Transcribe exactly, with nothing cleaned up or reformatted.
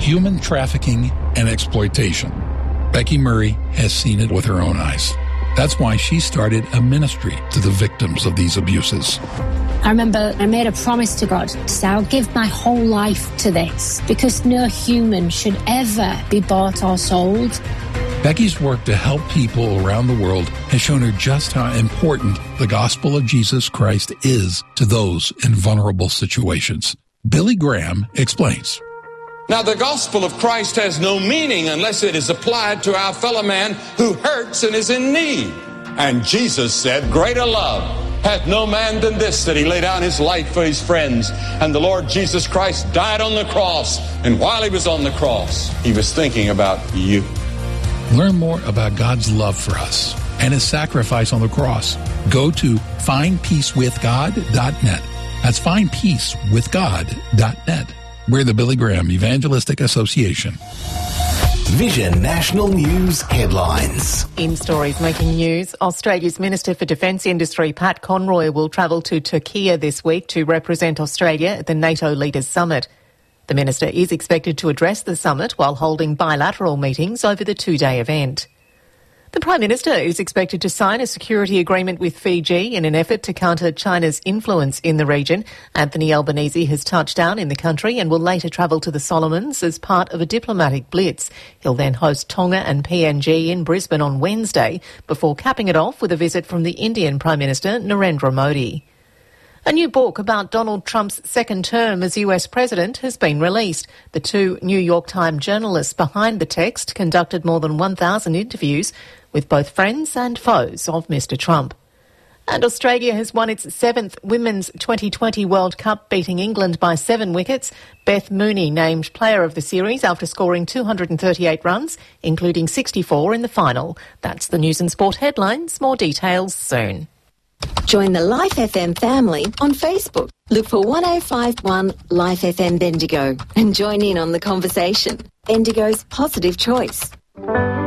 human trafficking and exploitation. Becky Murray has seen it with her own eyes. That's why she started a ministry to the victims of these abuses. I remember I made a promise to God to say I'll give my whole life to this because no human should ever be bought or sold. Becky's work to help people around the world has shown her just how important the gospel of Jesus Christ is to those in vulnerable situations. Billy Graham explains. Now, the gospel of Christ has no meaning unless it is applied to our fellow man who hurts and is in need. And Jesus said, greater love hath no man than this, that he lay down his life for his friends. And the Lord Jesus Christ died on the cross. And while he was on the cross, he was thinking about you. Learn more about God's love for us and his sacrifice on the cross. Go to find peace with god dot net. That's find peace with god dot net. We're the Billy Graham Evangelistic Association. Vision National News headlines. In stories making news, Australia's Minister for Defence Industry, Pat Conroy, will travel to Turkey this week to represent Australia at the NATO Leaders Summit. The minister is expected to address the summit while holding bilateral meetings over the two-day event. The Prime Minister is expected to sign a security agreement with Fiji in an effort to counter China's influence in the region. Anthony Albanese has touched down in the country and will later travel to the Solomons as part of a diplomatic blitz. He'll then host Tonga and P N G in Brisbane on Wednesday before capping it off with a visit from the Indian Prime Minister Narendra Modi. A new book about Donald Trump's second term as U S president has been released. The two New York Times journalists behind the text conducted more than one thousand interviews with both friends and foes of Mister Trump. And Australia has won its seventh Women's twenty twenty World Cup, beating England by seven wickets. Beth Mooney named player of the series after scoring two hundred thirty-eight runs, including sixty-four in the final. That's the News and Sport headlines. More details soon. Join the Life F M family on Facebook. Look for one oh five point one Life F M Bendigo and join in on the conversation. Bendigo's positive choice.